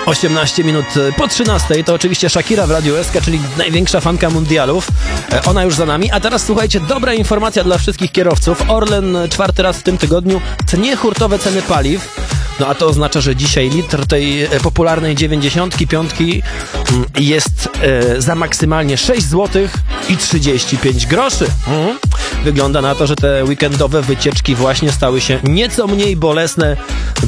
18 minut po 13 to oczywiście Shakira w Radiu SK, czyli największa fanka mundialów. Ona już za nami. A teraz słuchajcie, dobra informacja dla wszystkich kierowców. Orlen 4. raz w tym tygodniu tnie hurtowe ceny paliw. No a to oznacza, że dzisiaj litr tej popularnej 95 jest za maksymalnie 6 zł i 35 groszy. Wygląda na to, że te weekendowe wycieczki właśnie stały się nieco mniej bolesne